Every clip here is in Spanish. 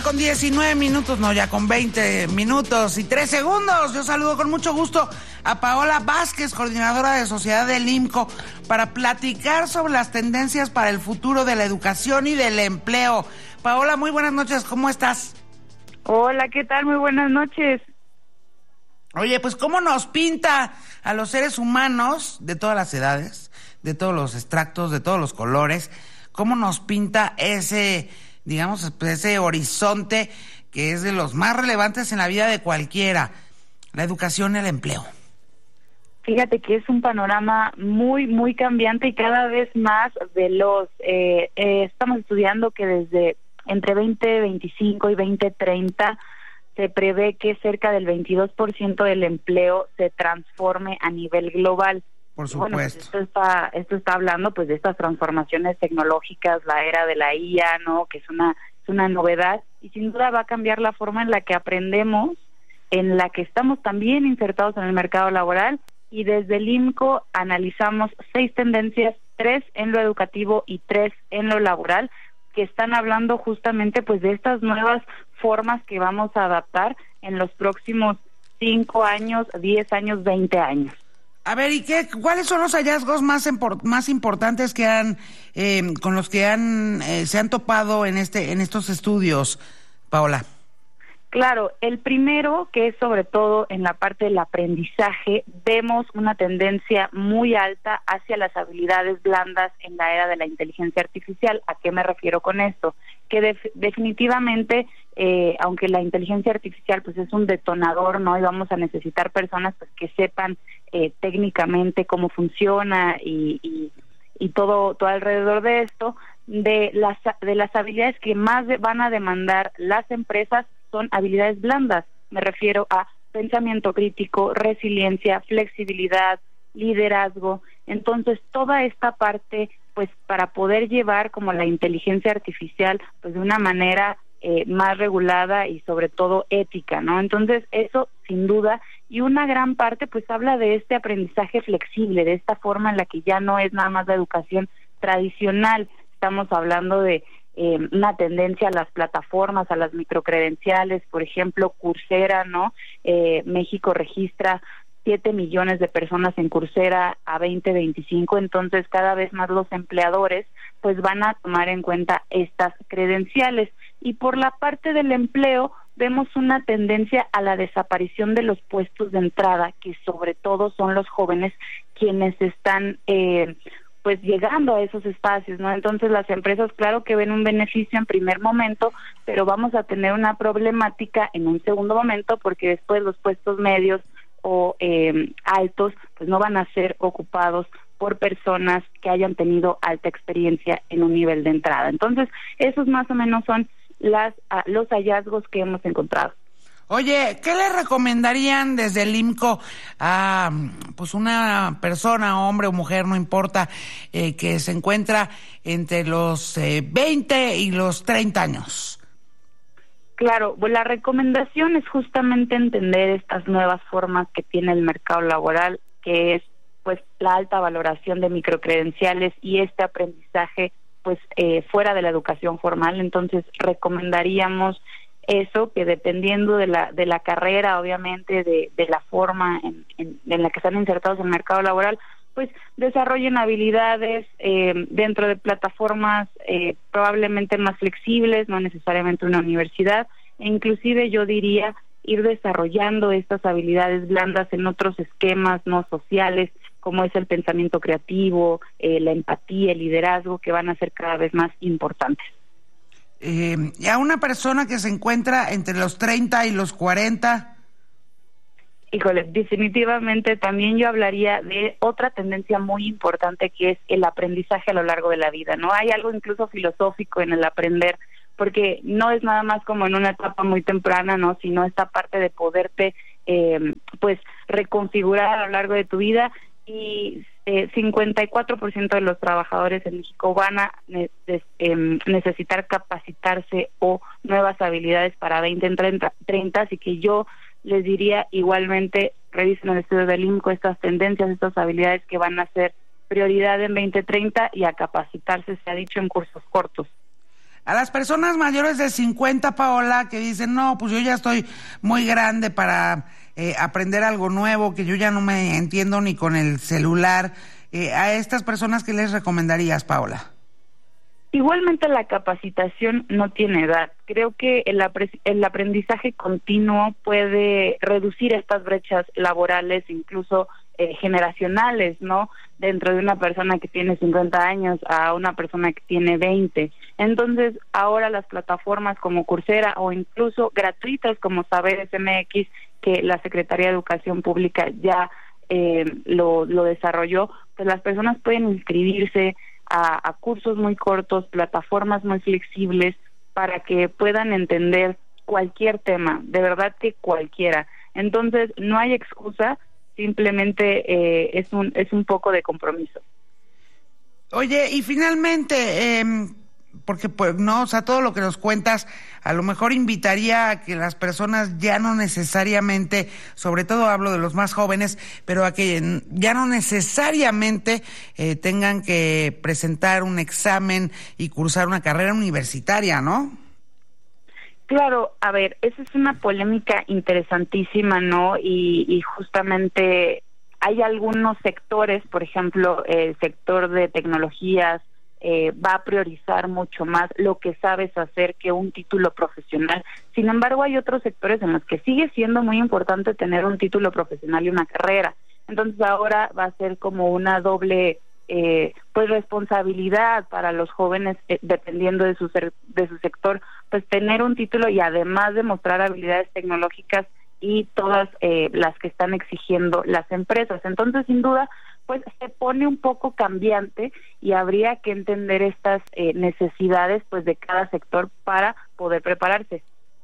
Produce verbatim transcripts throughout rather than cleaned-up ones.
con diecinueve minutos, no, ya con veinte minutos y tres segundos. Yo saludo con mucho gusto a Paola Vázquez, coordinadora de Sociedad del IMCO, para platicar sobre las tendencias para el futuro de la educación y del empleo. Paola, muy buenas noches, ¿cómo estás? Hola, ¿qué tal? Muy buenas noches. Oye, pues ¿cómo nos pinta a los seres humanos de todas las edades, de todos los extractos, de todos los colores? ¿Cómo nos pinta ese, digamos, ese horizonte que es de los más relevantes en la vida de cualquiera, la educación y el empleo? Fíjate que es un panorama muy, muy cambiante y cada vez más veloz. Eh, eh, estamos estudiando que desde entre veinte veinticinco y veinte treinta se prevé que cerca del veintidós por ciento del empleo se transforme a nivel global. Por supuesto. Bueno, pues esto está, esto está hablando pues de estas transformaciones tecnológicas, la era de la I A, ¿no? Que es una, es una novedad y sin duda va a cambiar la forma en la que aprendemos, en la que estamos también insertados en el mercado laboral, y desde el IMCO analizamos seis tendencias, tres en lo educativo y tres en lo laboral, que están hablando justamente pues de estas nuevas formas que vamos a adaptar en los próximos cinco años, diez años, veinte años. A ver, ¿y qué, cuáles son los hallazgos más import, más importantes que han eh, con los que han eh, se han topado en este en estos estudios, Paola? Claro, el primero, que es sobre todo en la parte del aprendizaje, vemos una tendencia muy alta hacia las habilidades blandas en la era de la inteligencia artificial. ¿A qué me refiero con esto? Que def- definitivamente, eh, aunque la inteligencia artificial pues es un detonador, ¿no? Y vamos a necesitar personas pues que sepan eh, técnicamente cómo funciona y, y, y todo, todo alrededor de esto, de las, de las habilidades que más de, van a demandar las empresas son habilidades blandas. Me refiero a pensamiento crítico, resiliencia, flexibilidad, liderazgo. Entonces, toda esta parte, pues, para poder llevar como la inteligencia artificial, pues, de una manera eh, más regulada y sobre todo ética, ¿no? Entonces, eso sin duda, y una gran parte, pues, habla de este aprendizaje flexible, de esta forma en la que ya no es nada más la educación tradicional. Estamos hablando de Eh, una tendencia a las plataformas, a las microcredenciales, por ejemplo, Coursera, ¿no? Eh, México registra siete millones de personas en Coursera a veinte veinticinco, entonces cada vez más los empleadores pues van a tomar en cuenta estas credenciales. Y por la parte del empleo vemos una tendencia a la desaparición de los puestos de entrada, que sobre todo son los jóvenes quienes están eh, pues llegando a esos espacios, ¿no? Entonces las empresas claro que ven un beneficio en primer momento, pero vamos a tener una problemática en un segundo momento, porque después los puestos medios o eh, altos pues no van a ser ocupados por personas que hayan tenido alta experiencia en un nivel de entrada. Entonces esos más o menos son las uh, los hallazgos que hemos encontrado. Oye, ¿qué le recomendarían desde el IMCO a pues una persona, hombre o mujer, no importa, eh, que se encuentra entre los eh, veinte y los treinta años? Claro, pues la recomendación es justamente entender estas nuevas formas que tiene el mercado laboral, que es pues la alta valoración de microcredenciales y este aprendizaje pues eh, fuera de la educación formal. Entonces recomendaríamos eso, que dependiendo de la de la carrera, obviamente, de, de la forma en, en, en la que están insertados en el mercado laboral, pues desarrollen habilidades eh, dentro de plataformas eh, probablemente más flexibles, no necesariamente una universidad, e inclusive yo diría ir desarrollando estas habilidades blandas en otros esquemas no sociales, como es el pensamiento creativo, eh, la empatía, el liderazgo, que van a ser cada vez más importantes. Eh, y a una persona que se encuentra entre los treinta y los cuarenta. Híjole, definitivamente también yo hablaría de otra tendencia muy importante, que es el aprendizaje a lo largo de la vida, ¿no? Hay algo incluso filosófico en el aprender, porque no es nada más como en una etapa muy temprana, ¿no? Sino esta parte de poderte, eh, pues, reconfigurar a lo largo de tu vida. Y eh, cincuenta y cuatro por ciento de los trabajadores en México van a ne- des, eh, necesitar capacitarse o nuevas habilidades para veinte en treinta, treinta, así que yo les diría igualmente, revisen el estudio del IMCO, estas tendencias, estas habilidades que van a ser prioridad en veinte treinta y a capacitarse, se ha dicho, en cursos cortos. A las personas mayores de cincuenta, Paola, que dicen, no, pues yo ya estoy muy grande para eh, aprender algo nuevo, que yo ya no me entiendo ni con el celular. Eh, a estas personas, ¿qué les recomendarías, Paola? Igualmente la capacitación no tiene edad. Creo que el, apre- el aprendizaje continuo puede reducir estas brechas laborales, incluso eh, generacionales, ¿no? Dentro de una persona que tiene cincuenta años a una persona que tiene veinte. Entonces, ahora las plataformas como Coursera o incluso gratuitas como Saberes M X, que la Secretaría de Educación Pública ya eh, lo, lo desarrolló, pues las personas pueden inscribirse A, a cursos muy cortos, plataformas muy flexibles, para que puedan entender cualquier tema, de verdad que cualquiera. Entonces, no hay excusa, simplemente eh, es un es un poco de compromiso. Oye, y finalmente, eh, porque pues no, o sea, todo lo que nos cuentas, a lo mejor invitaría a que las personas ya no necesariamente, sobre todo hablo de los más jóvenes, pero a que ya no necesariamente eh, tengan que presentar un examen y cursar una carrera universitaria, ¿no? Claro, a ver, esa es una polémica interesantísima, ¿no? Y, y justamente hay algunos sectores, por ejemplo, el sector de tecnologías, Eh, va a priorizar mucho más lo que sabes hacer que un título profesional. Sin embargo, hay otros sectores en los que sigue siendo muy importante tener un título profesional y una carrera. Entonces ahora va a ser como una doble eh, pues responsabilidad para los jóvenes, eh, dependiendo de su ser, de su sector, pues tener un título y además demostrar habilidades tecnológicas y todas eh, las que están exigiendo las empresas. Entonces, sin duda, pues se pone un poco cambiante y habría que entender estas eh, necesidades pues de cada sector para poder prepararse.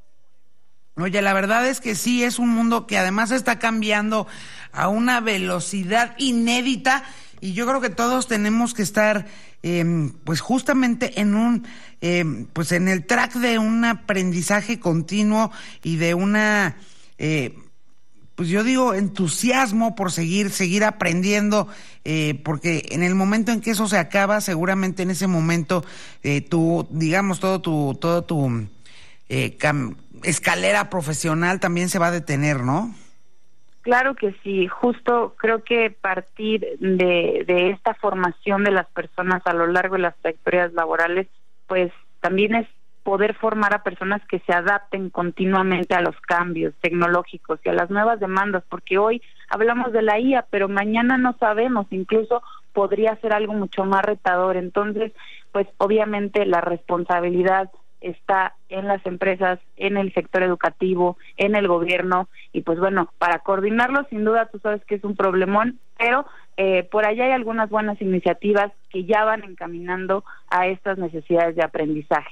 Oye, la verdad es que sí, es un mundo que además está cambiando a una velocidad inédita y yo creo que todos tenemos que estar eh, pues justamente en un eh, pues en el track de un aprendizaje continuo y de una eh, pues yo digo entusiasmo por seguir seguir aprendiendo, eh, porque en el momento en que eso se acaba, seguramente en ese momento eh, tu, digamos, todo tu, todo tu eh, cam- escalera profesional también se va a detener, ¿no? Claro que sí, justo creo que partir de, de esta formación de las personas a lo largo de las trayectorias laborales, pues también es poder formar a personas que se adapten continuamente a los cambios tecnológicos y a las nuevas demandas, porque hoy hablamos de la I A, pero mañana no sabemos, incluso podría ser algo mucho más retador. Entonces, pues obviamente la responsabilidad está en las empresas, en el sector educativo, en el gobierno, y pues bueno, para coordinarlo, sin duda tú sabes que es un problemón, pero eh, por allá hay algunas buenas iniciativas que ya van encaminando a estas necesidades de aprendizaje.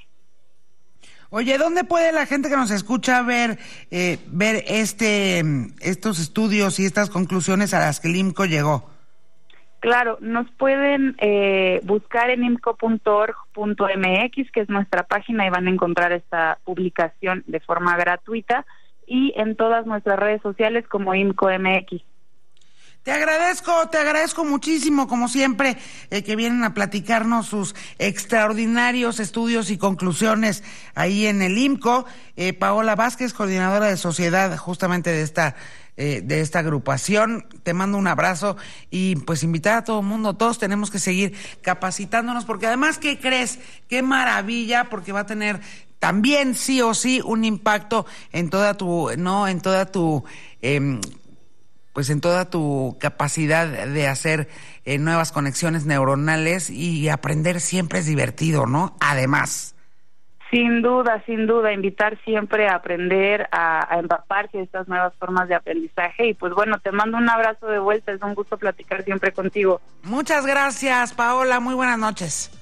Oye, ¿dónde puede la gente que nos escucha ver eh, ver este estos estudios y estas conclusiones a las que el I M C O llegó? Claro, nos pueden eh, buscar en imco punto org punto m x, que es nuestra página, y van a encontrar esta publicación de forma gratuita, y en todas nuestras redes sociales como IMCO M X. Te agradezco, te agradezco muchísimo, como siempre, eh, que vienen a platicarnos sus extraordinarios estudios y conclusiones ahí en el I M C O. Eh, Paola Vázquez, coordinadora de sociedad justamente de esta eh, de esta agrupación. Te mando un abrazo y pues invitar a todo el mundo, todos tenemos que seguir capacitándonos, porque además, ¿qué crees? ¡Qué maravilla! Porque va a tener también sí o sí un impacto en toda tu, no, en toda tu... Eh, pues en toda tu capacidad de hacer eh, nuevas conexiones neuronales, y aprender siempre es divertido, ¿no? Además. Sin duda, sin duda, invitar siempre a aprender, a, a empaparse de estas nuevas formas de aprendizaje, y pues bueno, te mando un abrazo de vuelta, es un gusto platicar siempre contigo. Muchas gracias, Paola, muy buenas noches.